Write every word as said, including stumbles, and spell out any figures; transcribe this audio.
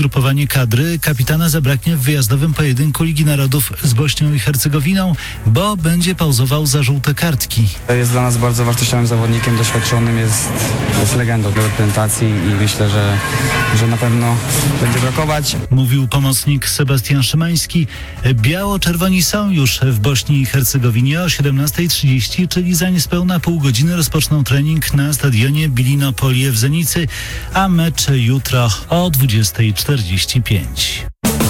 Grupowanie kadry kapitana zabraknie w wyjazdowym pojedynku Ligi Narodów z Bośnią i Hercegowiną, bo będzie pauzował za żółte kartki. Jest dla nas bardzo wartościowym zawodnikiem, doświadczonym, jest, jest legendą do reprezentacji i myślę, że, że na pewno będzie brakować. Mówił pomocnik Sebastian Szymański. Biało-czerwoni są już w Bośni i Hercegowinie o siedemnasta trzydzieści, czyli za niespełna pół godziny rozpoczną trening na stadionie Bilino Polje w Zenicy, a mecz jutro o dwudziesta czterdzieści pięć.